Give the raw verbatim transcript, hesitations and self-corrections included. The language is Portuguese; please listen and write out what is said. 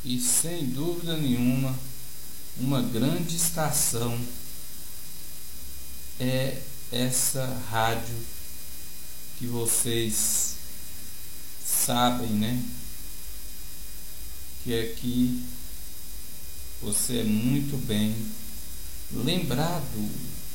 e sem dúvida nenhuma uma grande estação é essa rádio que vocês sabem, né? Que aqui você é muito bem lembrado.